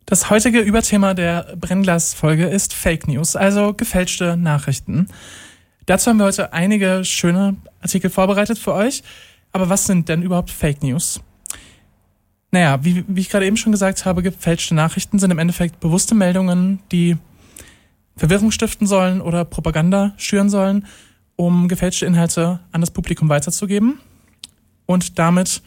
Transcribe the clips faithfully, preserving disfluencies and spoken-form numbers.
Das heutige Überthema der Brennglas-Folge ist Fake News, also gefälschte Nachrichten. Dazu haben wir heute einige schöne Artikel vorbereitet für euch. Aber was sind denn überhaupt Fake News? Naja, wie, wie ich gerade eben schon gesagt habe, gefälschte Nachrichten sind im Endeffekt bewusste Meldungen, die Verwirrung stiften sollen oder Propaganda schüren sollen, um gefälschte Inhalte an das Publikum weiterzugeben und damit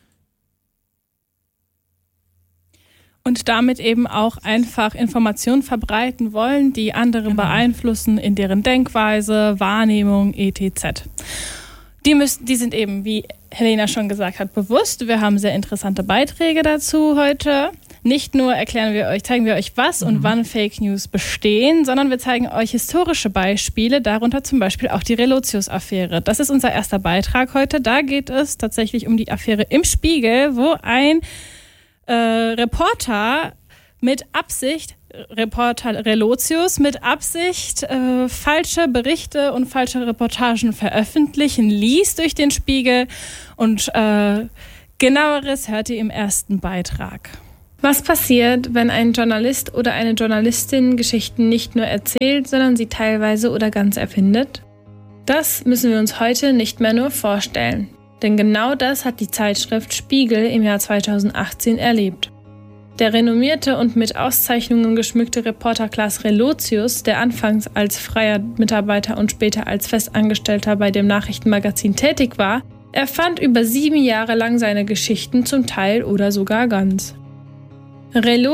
Und damit eben auch einfach Informationen verbreiten wollen, die andere genau. beeinflussen in deren Denkweise, Wahrnehmung, et cetera. Die, müssen, die sind eben, wie Helena schon gesagt hat, bewusst. Wir haben sehr interessante Beiträge dazu heute. Nicht nur erklären wir euch, zeigen wir euch, was mhm. und wann Fake News bestehen, sondern wir zeigen euch historische Beispiele, darunter zum Beispiel auch die Relotius-Affäre. Das ist unser erster Beitrag heute. Da geht es tatsächlich um die Affäre im Spiegel, wo ein äh, Reporter mit Absicht, Reporter Relotius, mit Absicht äh, falsche Berichte und falsche Reportagen veröffentlichen ließ durch den Spiegel. Und äh, genaueres hört ihr im ersten Beitrag. Was passiert, wenn ein Journalist oder eine Journalistin Geschichten nicht nur erzählt, sondern sie teilweise oder ganz erfindet? Das müssen wir uns heute nicht mehr nur vorstellen. Denn genau das hat die Zeitschrift Spiegel im Jahr zweitausendachtzehn erlebt. Der renommierte und mit Auszeichnungen geschmückte Reporter Klaas Relotius, der anfangs als freier Mitarbeiter und später als Festangestellter bei dem Nachrichtenmagazin tätig war, erfand über sieben Jahre lang seine Geschichten zum Teil oder sogar ganz. Relotius